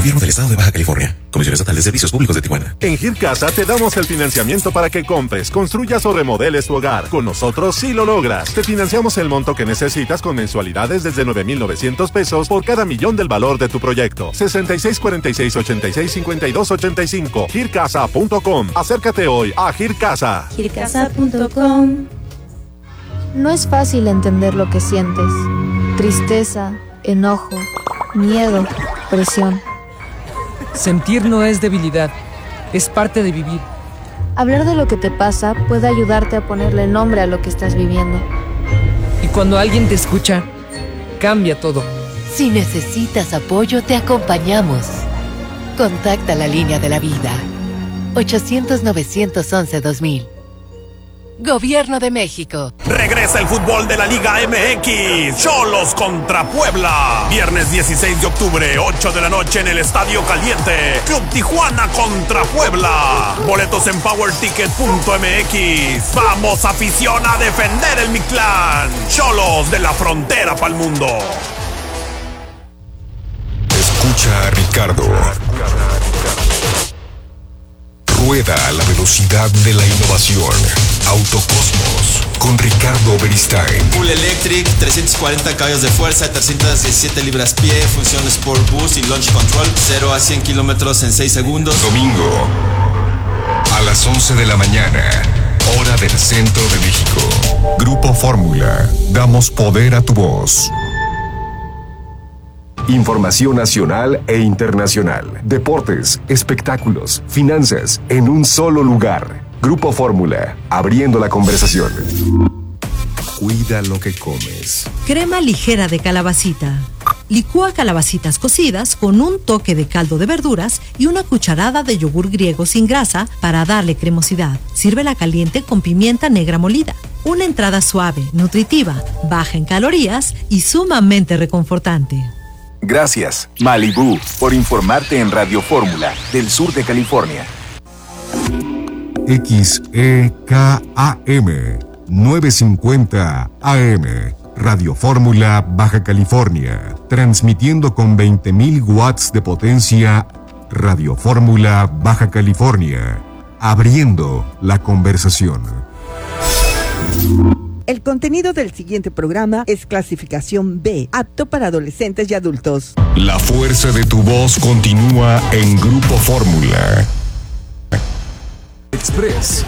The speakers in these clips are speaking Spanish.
Gobierno del Estado de Baja California. Comisión Estatal de Servicios Públicos de Tijuana. En GIRCASA te damos el financiamiento para que compres, construyas o remodeles tu hogar. Con nosotros sí lo logras. Te financiamos el monto que necesitas con mensualidades desde 9,900 pesos por cada millón del valor de tu proyecto. 6646-865285. GIRCASA.com. Acércate hoy a GIRCASA. GIRCASA.com. No es fácil entender lo que sientes. Tristeza, enojo, miedo, presión. Sentir no es debilidad, es parte de vivir. Hablar de lo que te pasa puede ayudarte a ponerle nombre a lo que estás viviendo. Y cuando alguien te escucha, cambia todo. Si necesitas apoyo, te acompañamos. Contacta la línea de la vida. 800-911-2000. Gobierno de México. Regresa el fútbol de la Liga MX. Xolos contra Puebla. Viernes 16 de octubre, 8 de la noche en el Estadio Caliente. Club Tijuana contra Puebla. Boletos en powerticket.mx. Vamos, afición, a defender el Mictlán. Xolos de la frontera pa'l mundo. Escucha a Ricardo. Rueda a la velocidad de la innovación. Autocosmos con Ricardo Beristain. Full Electric, 340 caballos de fuerza, 317 libras-pie, función Sport Boost y Launch Control, 0 a 100 kilómetros en 6 segundos. Domingo a las 11 de la mañana, hora del centro de México. Grupo Fórmula, damos poder a tu voz. Información nacional e internacional, deportes, espectáculos, finanzas, en un solo lugar. Grupo Fórmula, abriendo la conversación. Cuida lo que comes. Crema ligera de calabacita. Licúa calabacitas cocidas con un toque de caldo de verduras y una cucharada de yogur griego sin grasa para darle cremosidad. Sírvela caliente con pimienta negra molida. Una entrada suave, nutritiva, baja en calorías y sumamente reconfortante. Gracias, Malibú, por informarte en Radio Fórmula del sur de California. XEKAM 950 AM, Radio Fórmula Baja California, transmitiendo con 20,000 watts de potencia. Radio Fórmula Baja California, abriendo la conversación. El contenido del siguiente programa es clasificación B, apto para adolescentes y adultos. La fuerza de tu voz continúa en Grupo Fórmula. Express.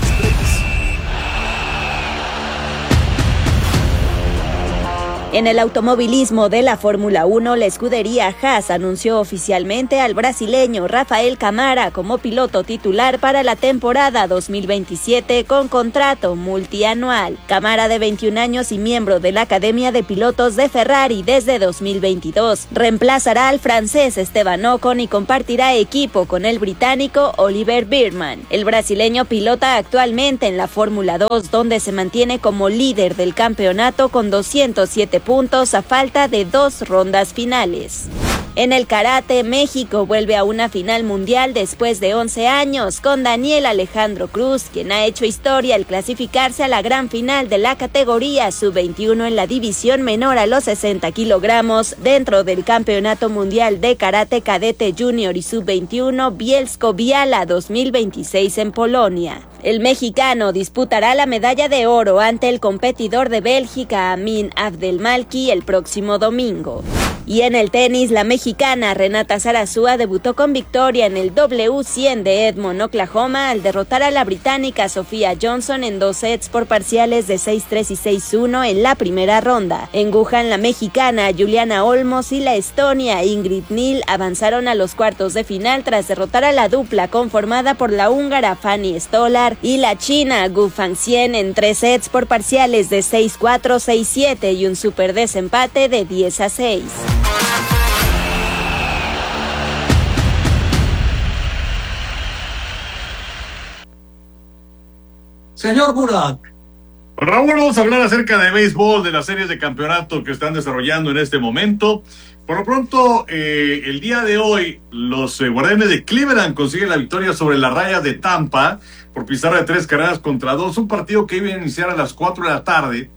En el automovilismo de la Fórmula 1, la escudería Haas anunció oficialmente al brasileño Rafael Camara como piloto titular para la temporada 2027 con contrato multianual. Camara, de 21 años y miembro de la Academia de Pilotos de Ferrari desde 2022, reemplazará al francés Esteban Ocon y compartirá equipo con el británico Oliver Bearman. El brasileño pilota actualmente en la Fórmula 2, donde se mantiene como líder del campeonato con 207 puntos a falta de 2 rondas finales. En el karate, México vuelve a una final mundial después de 11 años con Daniel Alejandro Cruz, quien ha hecho historia al clasificarse a la gran final de la categoría sub-21 en la división menor a los 60 kilogramos dentro del Campeonato Mundial de Karate Cadete Junior y sub-21 Bielsko-Biala 2026 en Polonia. El mexicano disputará la medalla de oro ante el competidor de Bélgica, Amin Abdelmalki, el próximo domingo. Y en el tenis, la mexicana Renata Zarazúa debutó con victoria en el W100 de Edmond, Oklahoma, al derrotar a la británica Sofía Johnson en 2 sets por parciales de 6-3 y 6-1 en la primera ronda. En Wuhan, la mexicana Juliana Olmos y la estonia Ingrid Nil avanzaron a los cuartos de final tras derrotar a la dupla conformada por la húngara Fanny Stolar y la china Gu Fangxian en 3 sets por parciales de 6-4, 6-7 y un super desempate de 10-6. Señor Burak. Raúl, vamos a hablar acerca de béisbol, de las series de campeonato que están desarrollando en este momento. Por lo pronto, el día de hoy, los Guardianes de Cleveland consiguen la victoria sobre las Rayas de Tampa por pizarra de 3 carreras contra 2. Un partido que iba a iniciar a las 4 de la tarde.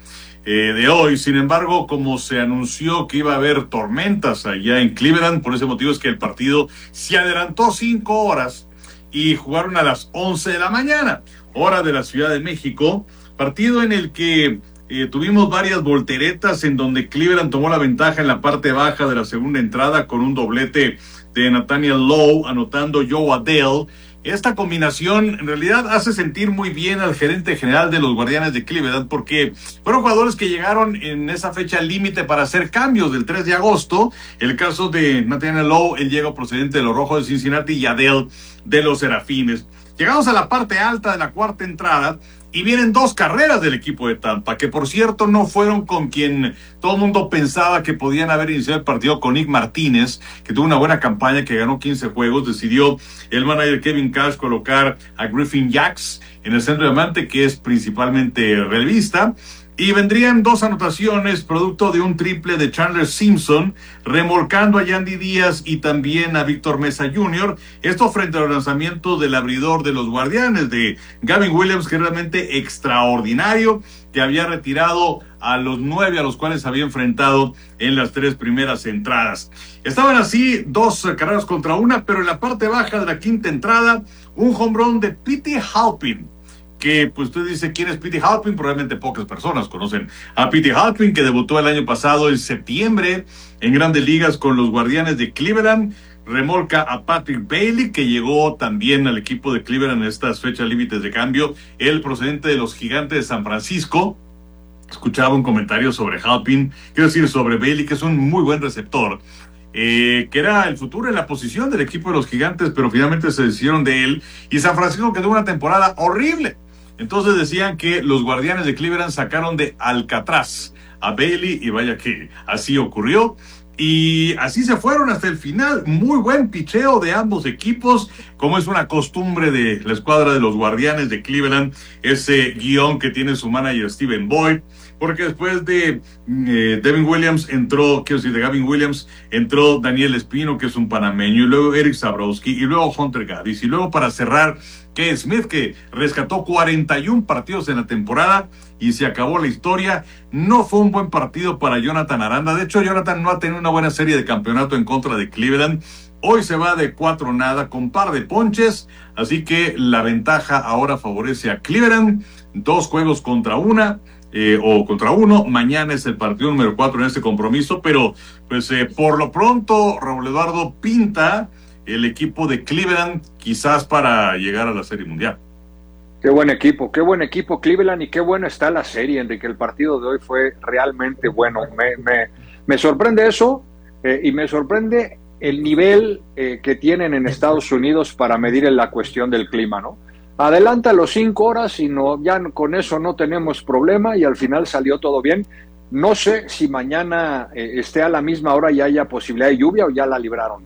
de hoy. Sin embargo, como se anunció que iba a haber tormentas allá en Cleveland, por ese motivo es que el partido se adelantó 5 horas y jugaron a las 11 de la mañana, hora de la Ciudad de México, partido en el que tuvimos varias volteretas en donde Cleveland tomó la ventaja en la parte baja de la segunda entrada con un doblete de Nathaniel Lowe anotando Joe Adele. Esta combinación en realidad hace sentir muy bien al gerente general de los Guardianes de Cleveland porque fueron jugadores que llegaron en esa fecha límite para hacer cambios del 3 de agosto. El caso de Nathaniel Lowe, él llega procedente de los Rojos de Cincinnati y Adele de los Serafines. Llegamos a la parte alta de la cuarta entrada y vienen 2 carreras del equipo de Tampa, que por cierto no fueron con quien todo el mundo pensaba que podían haber iniciado el partido, con Nick Martínez, que tuvo una buena campaña, que ganó 15 juegos. Decidió el manager Kevin Cash colocar a Griffin Jax en el centro de diamante, que es principalmente relevista. Y vendrían 2 anotaciones, producto de un triple de Chandler Simpson, remolcando a Yandy Díaz y también a Víctor Mesa Jr. Esto frente al lanzamiento del abridor de los Guardianes, de Gavin Williams, que es realmente extraordinario, que había retirado a los 9 a los cuales había enfrentado en las 3 primeras entradas. Estaban así 2 carreras contra 1, pero en la parte baja de la quinta entrada, un home run de Pete Halpin, que pues usted dice, ¿quién es Pete Halpin? Probablemente pocas personas conocen a Pete Halpin, que debutó el año pasado en septiembre en Grandes Ligas con los Guardianes de Cleveland. Remolca a Patrick Bailey, que llegó también al equipo de Cleveland en estas fechas límites de cambio, el procedente de los Gigantes de San Francisco. Escuchaba un comentario sobre Halpin, quiero decir sobre Bailey, que es un muy buen receptor, que era el futuro en la posición del equipo de los Gigantes, pero finalmente se deshicieron de él, y San Francisco, que tuvo una temporada horrible. Entonces decían que los Guardianes de Cleveland sacaron de Alcatraz a Bailey, y vaya que así ocurrió. Y así se fueron hasta el final. Muy buen picheo de ambos equipos, como es una costumbre de la escuadra de los Guardianes de Cleveland, ese guión que tiene su manager Steven Boyd, porque después de Gavin Williams entró Daniel Espino, que es un panameño, y luego Eric Sabrowski, y luego Hunter Gaddis, y luego para cerrar Kevin Smith, que rescató 41 partidos en la temporada y se acabó la historia. No fue un buen partido para Jonathan Aranda. De hecho, Jonathan no ha tenido una buena serie de campeonato en contra de Cleveland. Hoy se va de 4-0 con par de ponches, así que la ventaja ahora favorece a Cleveland. 2 juegos contra 1. Contra 1, mañana es el partido número 4 en este compromiso, pero pues por lo pronto Raúl Eduardo pinta el equipo de Cleveland quizás para llegar a la Serie Mundial. Qué buen equipo Cleveland, y qué buena está la serie, Enrique. El partido de hoy fue realmente bueno. Me sorprende eso, y me sorprende el nivel que tienen en Estados Unidos para medir en la cuestión del clima, ¿no? Adelanta los 5 horas y ya con eso no tenemos problema, y al final salió todo bien. No sé si mañana esté a la misma hora y haya posibilidad de lluvia, o ya la libraron.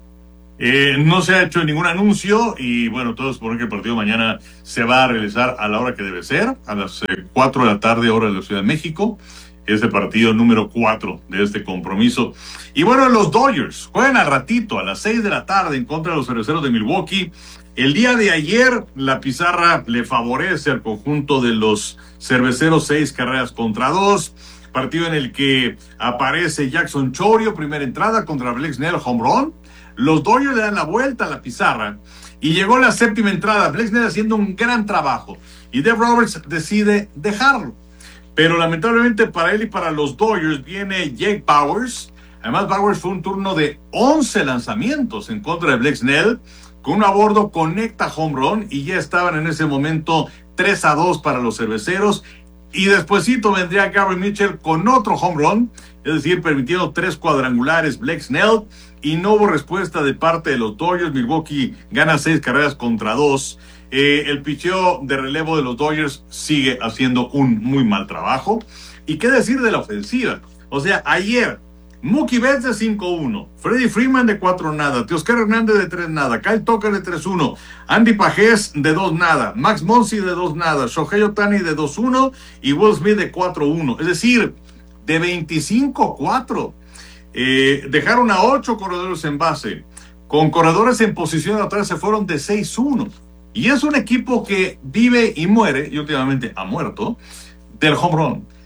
No se ha hecho ningún anuncio, y bueno, todos suponen que el partido mañana se va a realizar a la hora que debe ser, a las 4 de la tarde, hora de la Ciudad de México. Es el partido número 4 de este compromiso. Y bueno, los Dodgers juegan al ratito, a las 6 de la tarde, en contra de los Cerveceros de Milwaukee. El día de ayer, la pizarra le favorece al conjunto de los Cerveceros, 6-2. Partido en el que aparece Jackson Chourio, primera entrada contra Blake Snell, home run. Los Dodgers le dan la vuelta a la pizarra y llegó la 7ª entrada. Blake Snell haciendo un gran trabajo y Dave Roberts decide dejarlo. Pero lamentablemente para él y para los Dodgers viene Jake Bauers. Además, Bauers fue un turno de 11 lanzamientos en contra de Blake Snell. Con un a bordo conecta home run y ya estaban en ese momento 3-2 para los Cerveceros. Y despuesito vendría Gary Mitchell con otro home run, es decir, permitiendo 3 cuadrangulares Blake Snell, y no hubo respuesta de parte de los Dodgers. Milwaukee gana 6-2. El picheo de relevo de los Dodgers sigue haciendo un muy mal trabajo. ¿Y qué decir de la ofensiva? O sea, ayer Mookie Betts de 5-1, Freddie Freeman de 4-0, Teoscar Hernández de 3-0, Kyle Tucker de 3-1, Andy Pajés de 2-0, Max Muncy de 2-0, Shohei Ohtani de 2-1 y Will Smith de 4-1. Es decir, de 25-4. Dejaron a 8 corredores en base. Con corredores en posición atrás se fueron de 6-1. Y es un equipo que vive y muere, y últimamente ha muerto, del home run.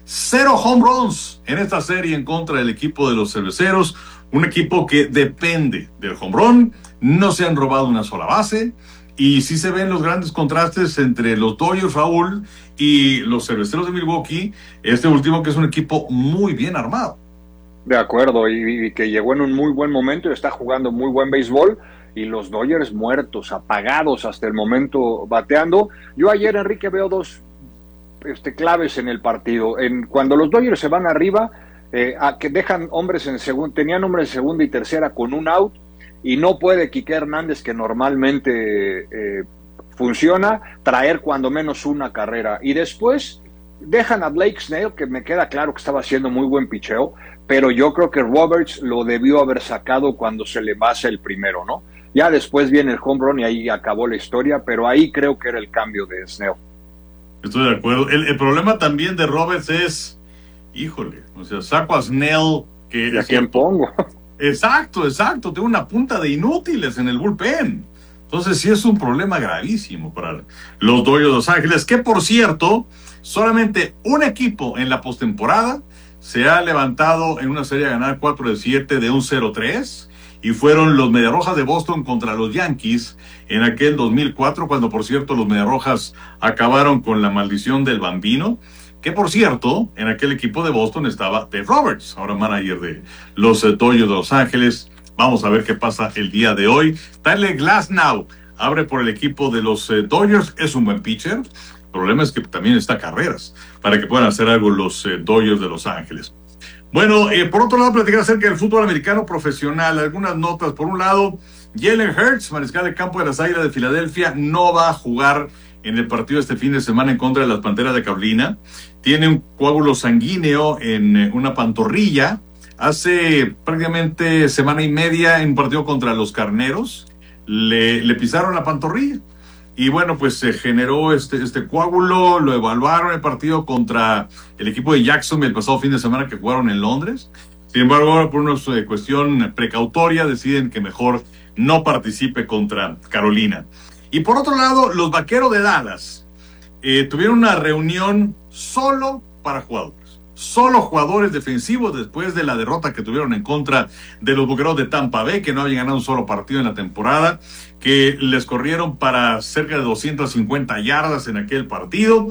0 home runs en esta serie en contra del equipo de los Cerveceros, un equipo que depende del home run, no se han robado una sola base, y sí se ven los grandes contrastes entre los Dodgers, Raúl, y los Cerveceros de Milwaukee, este último que es un equipo muy bien armado. De acuerdo, y que llegó en un muy buen momento y está jugando muy buen béisbol, y los Dodgers muertos, apagados hasta el momento bateando. Yo ayer, Enrique, veo dos claves en el partido. Cuando los Dodgers se van arriba, que dejan hombres en segunda, tenían hombres en segunda y tercera con un out, y no puede Quique Hernández, que normalmente funciona, traer cuando menos una carrera. Y después dejan a Blake Snell, que me queda claro que estaba haciendo muy buen picheo, pero yo creo que Roberts lo debió haber sacado cuando se le basa el primero, ¿no? Ya después viene el home run y ahí acabó la historia, pero ahí creo que era el cambio de Snell. Estoy de acuerdo. El problema también de Roberts es, híjole, o sea, saco a Snell, que... ¿Y a quién pongo? Exacto, tengo una punta de inútiles en el bullpen. Entonces sí es un problema gravísimo para los Dodgers de Los Ángeles, que por cierto, solamente un equipo en la postemporada se ha levantado en una serie a ganar 4-7 de un 0-3, y fueron los Mediarrojas de Boston contra los Yankees en aquel 2004, cuando por cierto los Mediarrojas acabaron con la maldición del Bambino, que por cierto, en aquel equipo de Boston estaba Dave Roberts, ahora manager de los Dodgers de Los Ángeles. Vamos a ver qué pasa el día de hoy. Tyler Glasnow abre por el equipo de los Dodgers, es un buen pitcher. El problema es que también está carreras para que puedan hacer algo los Dodgers de Los Ángeles. Bueno, por otro lado, platicar acerca del fútbol americano profesional. Algunas notas. Por un lado, Jalen Hurts, mariscal de campo de las Águilas de Filadelfia, no va a jugar en el partido este fin de semana en contra de las Panteras de Carolina. Tiene un coágulo sanguíneo en una pantorrilla. Hace prácticamente semana y media en un partido contra los Carneros le pisaron la pantorrilla. Y bueno, pues se generó este coágulo, lo evaluaron el partido contra el equipo de Jacksonville el pasado fin de semana que jugaron en Londres. Sin embargo, ahora por una cuestión precautoria deciden que mejor no participe contra Carolina. Y por otro lado, los Vaqueros de Dallas tuvieron una reunión solo para jugadores. Solo jugadores defensivos después de la derrota que tuvieron en contra de los Bucaneros de Tampa Bay, que no habían ganado un solo partido en la temporada, que les corrieron para cerca de 250 yardas en aquel partido.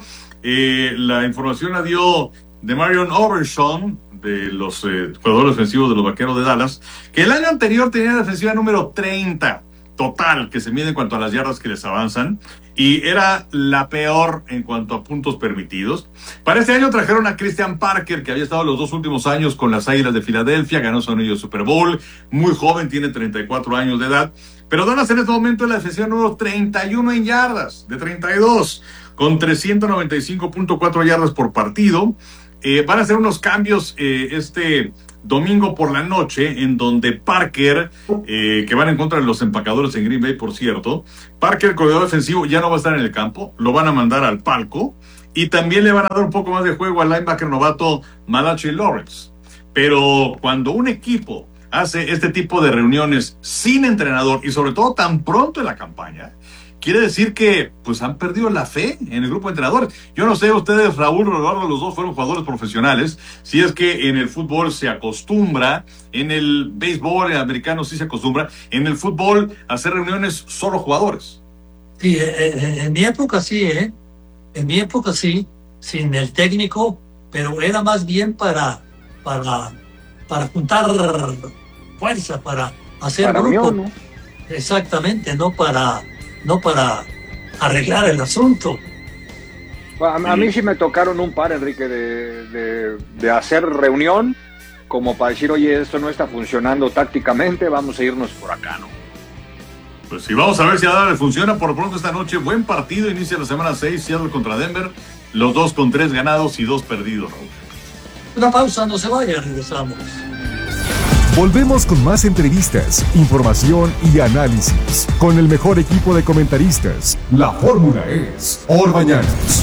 La información la dio Demarion Overshawn, de los jugadores defensivos de los Vaqueros de Dallas, que el año anterior tenía la defensiva número 30 total, que se mide en cuanto a las yardas que les avanzan, y era la peor en cuanto a puntos permitidos. Para este año trajeron a Christian Parker, que había estado los 2 últimos años con las Águilas de Filadelfia, ganó su anillo de Super Bowl, muy joven, tiene 34 años de edad, pero Dallas en este momento es la defensiva número 31 en yardas, de 32, con 395.4 yardas por partido. Van a hacer unos cambios este domingo por la noche, en donde Parker, que van en contra de los empacadores en Green Bay, por cierto, Parker, el corredor defensivo, ya no va a estar en el campo, lo van a mandar al palco, y también le van a dar un poco más de juego al linebacker novato Malachi Lawrence. Pero cuando un equipo hace este tipo de reuniones sin entrenador, y sobre todo tan pronto en la campaña, quiere decir que pues han perdido la fe en el grupo de entrenadores. Yo no sé, ustedes, Raúl, Eduardo, los dos fueron jugadores profesionales, si es que en el fútbol se acostumbra, en el béisbol americano sí se acostumbra, en el fútbol hacer reuniones solo jugadores. Sí, en mi época sí, en mi época sí, sin el técnico, pero era más bien para juntar fuerza, para hacer para grupo. unión, ¿no? Exactamente, no para arreglar el asunto. A mí sí me tocaron un par, Enrique, de hacer reunión como para decir, oye, esto no está funcionando tácticamente, vamos a irnos por acá, ¿no? Pues sí, vamos a ver si a Dallas le funciona. Por lo pronto esta noche, buen partido, inicia la semana 6, Seattle contra Denver, los dos con 3 ganados y 2 perdidos, Raúl. Una pausa, no se vaya, regresamos. Volvemos con más entrevistas, información y análisis con el mejor equipo de comentaristas. La fórmula es Orbañanos.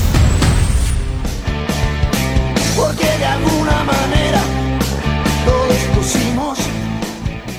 Porque de alguna manera todos pusimos.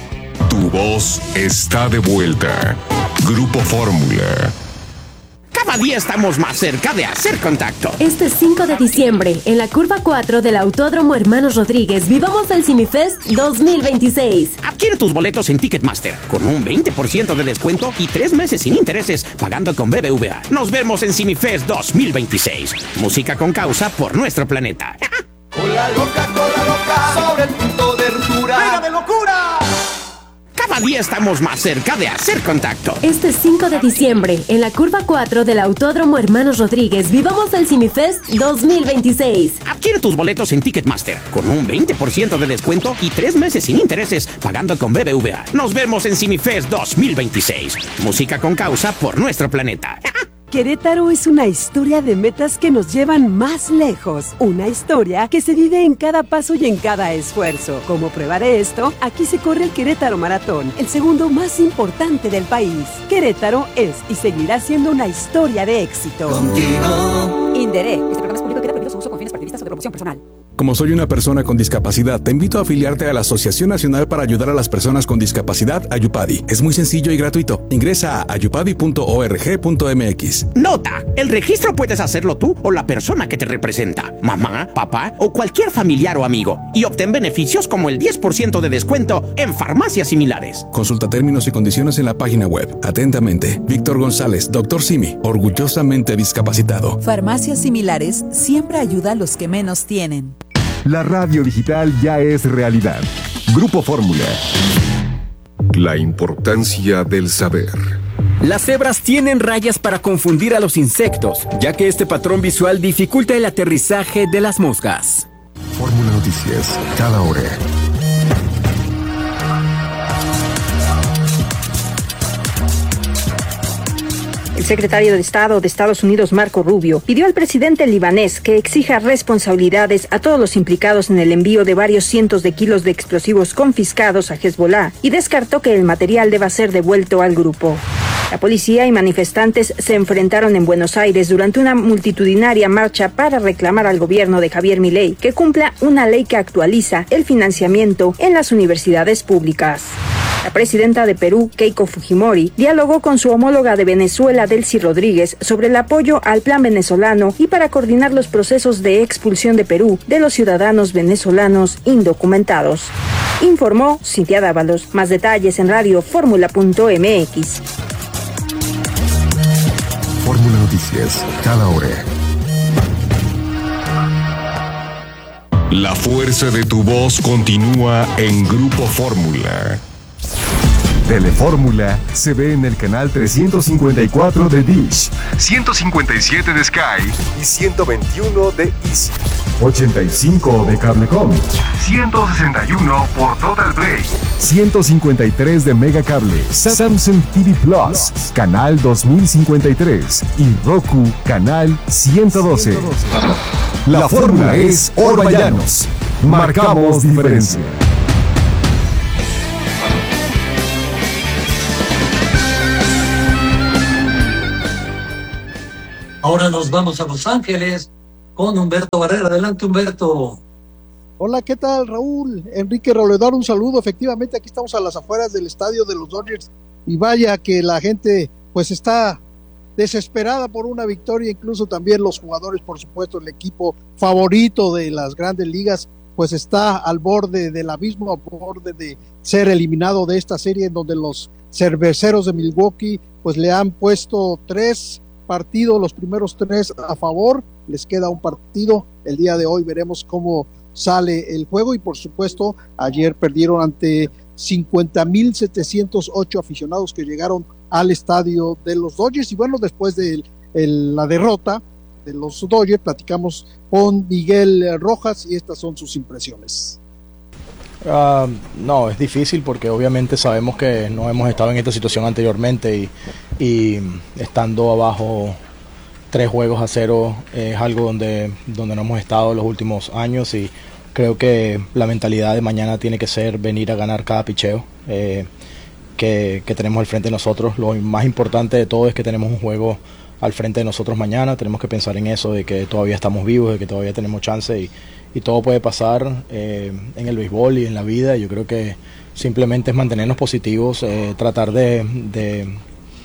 Tu voz está de vuelta. Grupo Fórmula. Cada día estamos más cerca de hacer contacto. Este 5 de diciembre, en la curva 4 del Autódromo Hermanos Rodríguez, vivamos el CineFest 2026. Adquiere tus boletos en Ticketmaster con un 20% de descuento y 3 meses sin intereses pagando con BBVA. Nos vemos en CineFest 2026. Música con causa por nuestro planeta. Cola loca, sobre el punto de ruptura. ¡Venga de locura! Cada día estamos más cerca de hacer contacto. Este 5 de diciembre, en la curva 4 del Autódromo Hermanos Rodríguez, vivamos el CineFest 2026. Adquiere tus boletos en Ticketmaster con un 20% de descuento y 3 meses sin intereses pagando con BBVA. Nos vemos en CineFest 2026. Música con causa por nuestro planeta. Querétaro es una historia de metas que nos llevan más lejos. Una historia que se vive en cada paso y en cada esfuerzo. Como prueba de esto, aquí se corre el Querétaro Maratón, el segundo más importante del país. Querétaro es y seguirá siendo una historia de éxito. Contigo. Inderé. Este programa es público y queda prohibido su uso con fines partidistas o de promoción personal. Como soy una persona con discapacidad, te invito a afiliarte a la Asociación Nacional para Ayudar a las Personas con Discapacidad, Ayupadi. Es muy sencillo y gratuito. Ingresa a ayupadi.org.mx. Nota: el registro puedes hacerlo tú o la persona que te representa, mamá, papá o cualquier familiar o amigo, y obtén beneficios como el 10% de descuento en farmacias similares. Consulta términos y condiciones en la página web. Atentamente, Víctor González, Dr. Simi, orgullosamente discapacitado. Farmacias similares siempre ayuda a los que menos tienen. La radio digital ya es realidad. Grupo Fórmula. La importancia del saber. Las cebras tienen rayas para confundir a los insectos, ya que este patrón visual dificulta el aterrizaje de las moscas. Fórmula Noticias, cada hora. El secretario de Estado de Estados Unidos, Marco Rubio, pidió al presidente libanés que exija responsabilidades a todos los implicados en el envío de varios cientos de kilos de explosivos confiscados a Hezbollah y descartó que el material deba ser devuelto al grupo. La policía y manifestantes se enfrentaron en Buenos Aires durante una multitudinaria marcha para reclamar al gobierno de Javier Milei que cumpla una ley que actualiza el financiamiento en las universidades públicas. La presidenta de Perú, Keiko Fujimori, dialogó con su homóloga de Venezuela, Delcy Rodríguez, sobre el apoyo al plan venezolano y para coordinar los procesos de expulsión de Perú de los ciudadanos venezolanos indocumentados. Informó Cintia Dávalos. Más detalles en radioformula.mx. Fórmula Noticias, cada hora. La fuerza de tu voz continúa en Grupo Fórmula. Telefórmula se ve en el canal 354 de Dish, 157 de Sky y 121 de Easy, 85 de Cablecom, 161 por Total Play, 153 de Megacable, Samsung TV Plus, canal 2053 y Roku, canal 112. La fórmula es Orballanos. Marcamos diferencia. Ahora nos vamos a Los Ángeles con Humberto Barrera. Adelante, Humberto. Hola, ¿qué tal, Raúl? Enrique Roledor, un saludo. Efectivamente, aquí estamos a las afueras del estadio de los Dodgers y vaya que la gente pues está desesperada por una victoria, incluso también los jugadores, por supuesto, el equipo favorito de las grandes ligas pues está al borde del abismo, al borde de ser eliminado de esta serie en donde los cerveceros de Milwaukee pues le han puesto 3 partidos, los primeros 3 a favor, les queda un partido, el día de hoy veremos cómo sale el juego y por supuesto ayer perdieron ante 50,708 aficionados que llegaron al estadio de los Dodgers y bueno, después de la derrota de los Dodgers platicamos con Miguel Rojas y estas son sus impresiones. No, es difícil porque obviamente sabemos que no hemos estado en esta situación anteriormente y estando abajo 3-0 es algo donde no hemos estado en los últimos años y creo que la mentalidad de mañana tiene que ser venir a ganar cada picheo que tenemos al frente de nosotros. Lo más importante de todo es que tenemos un juego al frente de nosotros mañana, tenemos que pensar en eso, de que todavía estamos vivos, de que todavía tenemos chance y todo puede pasar en el béisbol y en la vida. Yo creo que simplemente es mantenernos positivos, tratar de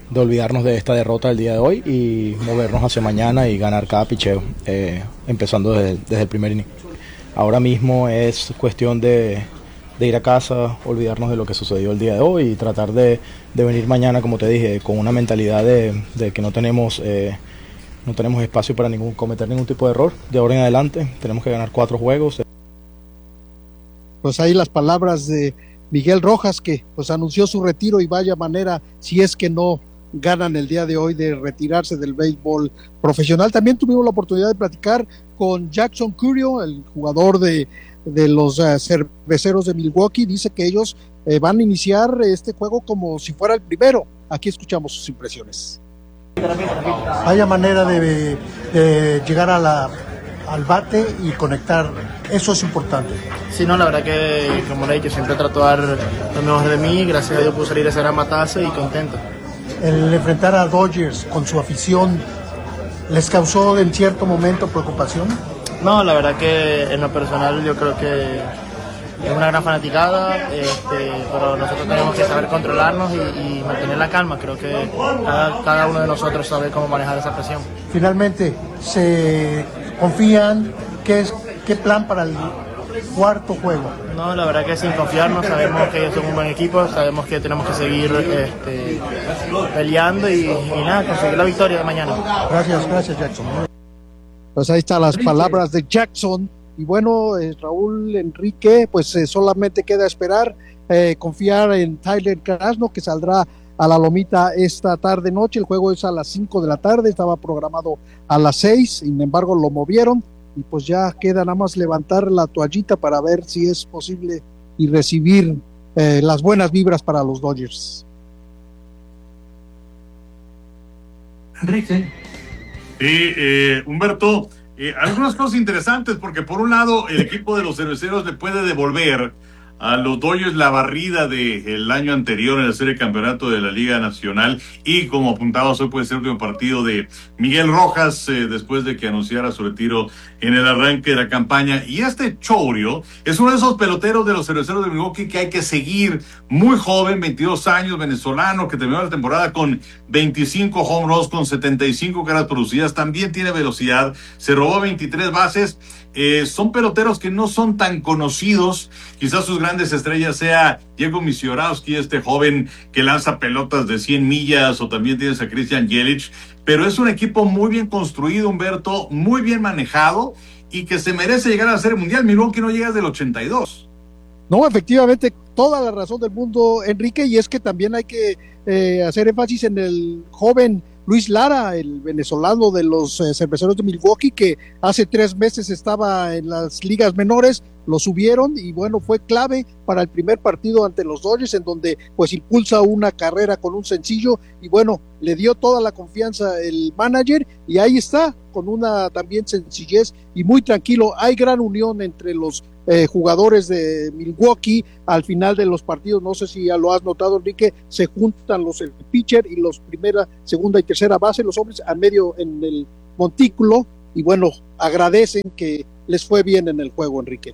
olvidarnos de esta derrota del día de hoy y movernos hacia mañana y ganar cada picheo, empezando desde el primer inning. Ahora mismo es cuestión de ir a casa, olvidarnos de lo que sucedió el día de hoy y tratar de venir mañana, como te dije, con una mentalidad de que no tenemos espacio para cometer ningún tipo de error. De ahora en adelante tenemos que ganar 4 juegos. Pues ahí las palabras de Miguel Rojas, que pues anunció su retiro, y vaya manera, si es que no ganan el día de hoy, de retirarse del béisbol profesional. También tuvimos la oportunidad de platicar con Jackson Curio, el jugador de los Cerveceros de Milwaukee. Dice que ellos van a iniciar este juego como si fuera el primero. Aquí escuchamos sus impresiones. Vaya manera de llegar al bate y conectar, eso es importante. Sí, no, la verdad que como le he dicho, siempre trato de dar lo mejor de mí. Gracias a Dios pude salir a hacer a matazo y contento. El enfrentar a Dodgers con su afición, ¿les causó en cierto momento preocupación? No, la verdad que en lo personal yo creo que es una gran fanaticada, pero nosotros tenemos que saber controlarnos y mantener la calma. Creo que cada uno de nosotros sabe cómo manejar esa presión. Finalmente, ¿se confían? ¿Qué plan para el cuarto juego? No, la verdad que sin confiarnos, sabemos que ellos son un buen equipo, sabemos que tenemos que seguir peleando y nada, conseguir la victoria de mañana. Gracias Jackson. Pues ahí están las palabras de Jackson. Y bueno, Raúl, Enrique, pues solamente queda esperar, confiar en Tyler Krasno, que saldrá a la lomita esta tarde noche. El juego es a las 5 de la tarde, estaba programado a las 6, sin embargo lo movieron, y pues ya queda nada más levantar la toallita para ver si es posible y recibir las buenas vibras para los Dodgers. Enrique. Sí, Humberto, algunas cosas interesantes, porque por un lado el equipo de los Cerveceros le puede devolver a los Dodgers la barrida del año anterior en la serie de campeonato de la Liga Nacional, y como apuntabas, hoy puede ser el último partido de Miguel Rojas después de que anunciara su retiro en el arranque de la campaña. Y Chourio es uno de esos peloteros de los Cerveceros de Milwaukee que hay que seguir, muy joven, 22 años, venezolano, que terminó la temporada con 25 home runs, con 75 carreras producidas, también tiene velocidad, se robó 23 bases. Son peloteros que no son tan conocidos, quizás sus grandes estrellas sea Diego Misiorowski, este joven que lanza pelotas de 100 millas, o también tienes a Christian Yelich, pero es un equipo muy bien construido, Humberto, muy bien manejado, y que se merece llegar a la Serie Mundial. Milwaukee no llega desde el 82. No, efectivamente, toda la razón del mundo, Enrique, y es que también hay que hacer énfasis en el joven Luis Lara, el venezolano de los Cerveceros de Milwaukee, que hace 3 meses estaba en las ligas menores, lo subieron, y bueno, fue clave para el primer partido ante los Dodgers, en donde pues impulsa una carrera con un sencillo, y bueno, le dio toda la confianza el manager, y ahí está, con una también sencillez y muy tranquilo. Hay gran unión entre los jugadores de Milwaukee al final de los partidos. No sé si ya lo has notado, Enrique, se juntan el pitcher y los primera, segunda y tercera base, los hombres al medio en el montículo, y bueno, agradecen que les fue bien en el juego, Enrique.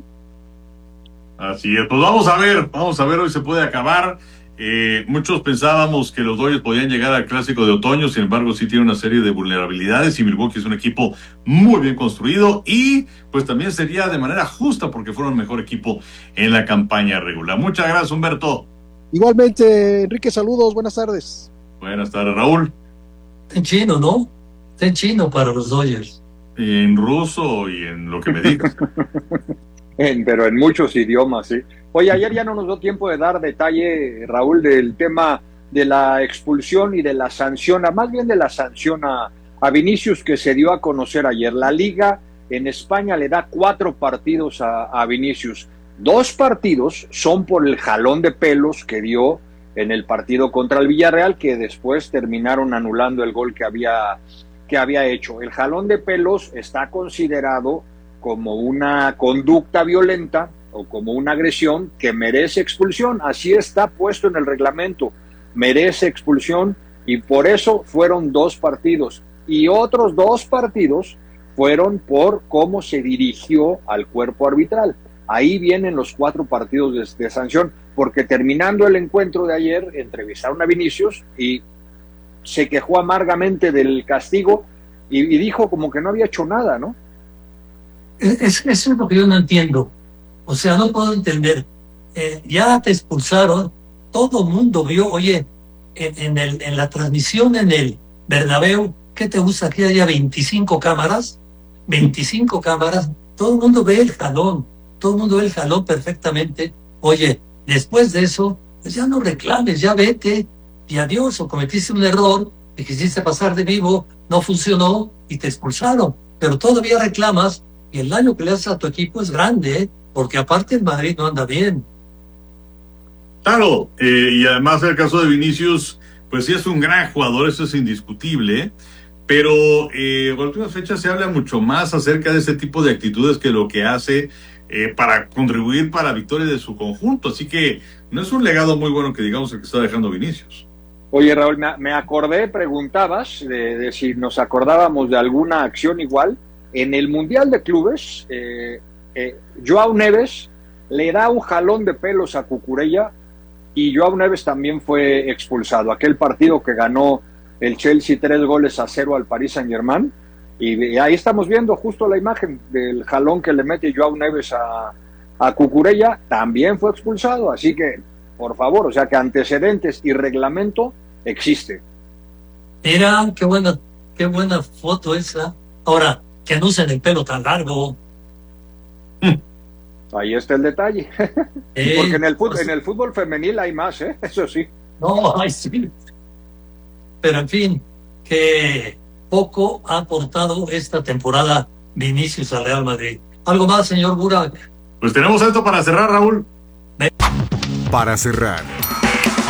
Así es, pues vamos a ver, hoy se puede acabar. Muchos pensábamos que los Dodgers podían llegar al Clásico de Otoño, sin embargo sí tiene una serie de vulnerabilidades, y Milwaukee es un equipo muy bien construido, y pues también sería de manera justa porque fueron el mejor equipo en la campaña regular. Muchas gracias, Humberto. Igualmente, Enrique, saludos, buenas tardes. Buenas tardes, Raúl. En chino, ¿no? Está en chino para los Dodgers. En ruso y en lo que me digas. Pero en muchos idiomas, sí. Oye, ayer ya no nos dio tiempo de dar detalle, Raúl, del tema de la expulsión y de la sanción, más bien de la sanción a Vinicius, que se dio a conocer ayer. La Liga en España le da 4 partidos a Vinicius. 2 partidos son por el jalón de pelos que dio en el partido contra el Villarreal, que después terminaron anulando el gol que había hecho. El jalón de pelos está considerado como una conducta violenta o como una agresión que merece expulsión. Así está puesto en el reglamento, merece expulsión, y por eso fueron 2 partidos, y otros 2 partidos fueron por cómo se dirigió al cuerpo arbitral. Ahí vienen los 4 partidos de sanción, porque terminando el encuentro de ayer entrevistaron a Vinicius y se quejó amargamente del castigo y dijo como que no había hecho nada, ¿no? Eso es lo que yo no entiendo. O sea, no puedo entender. Ya te expulsaron, todo el mundo vio, oye, en la transmisión en el Bernabéu, ¿qué te gusta que haya 25 cámaras? 25 cámaras, todo el mundo ve el jalón, perfectamente. Oye, después de eso, pues ya no reclames, ya vete y adiós, o cometiste un error, te quisiste pasar de vivo, no funcionó y te expulsaron, pero todavía reclamas y el daño que le haces a tu equipo es grande, porque aparte el Madrid no anda bien. Claro, y además el caso de Vinicius, pues sí es un gran jugador, eso es indiscutible, pero en últimas fechas se habla mucho más acerca de ese tipo de actitudes que lo que hace para contribuir para la victoria de su conjunto, así que no es un legado muy bueno que digamos el que está dejando Vinicius. Oye, Raúl, me acordé, preguntabas de si nos acordábamos de alguna acción igual. En el Mundial de Clubes, Joao Neves le da un jalón de pelos a Cucurella y Joao Neves también fue expulsado. Aquel partido que ganó el Chelsea 3-0 al Paris Saint-Germain, y ahí estamos viendo justo la imagen del jalón que le mete Joao Neves a Cucurella, también fue expulsado, así que, por favor, o sea que antecedentes y reglamento existe. Mira, qué buena foto esa. Ahora, que no usen el pelo tan largo. Ahí está el detalle. Porque en el fútbol femenil hay más, eso sí. No, ay, sí. Pero en fin, que poco ha aportado esta temporada Vinicius al Real Madrid. ¿Algo más, señor Burak? Pues tenemos esto para cerrar, Raúl. Para cerrar,